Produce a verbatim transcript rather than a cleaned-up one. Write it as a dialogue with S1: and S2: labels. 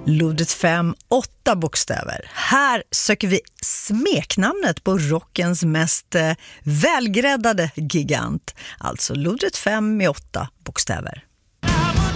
S1: Lodret fem, åtta bokstäver. Här söker vi smeknamnet på rockens mest eh, välgräddade gigant. Alltså lodret fem med åtta bokstäver.